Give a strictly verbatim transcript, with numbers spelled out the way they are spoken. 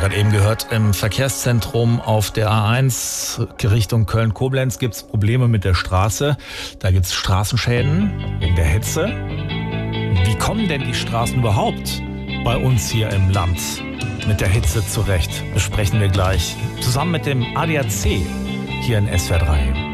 gerade eben gehört, im Verkehrszentrum auf der A eins Richtung Köln-Koblenz gibt es Probleme mit der Straße. Da gibt es Straßenschäden wegen der Hitze. Wie kommen denn die Straßen überhaupt bei uns hier im Land mit der Hitze zurecht? Besprechen wir gleich zusammen mit dem A D A C hier in S W R drei.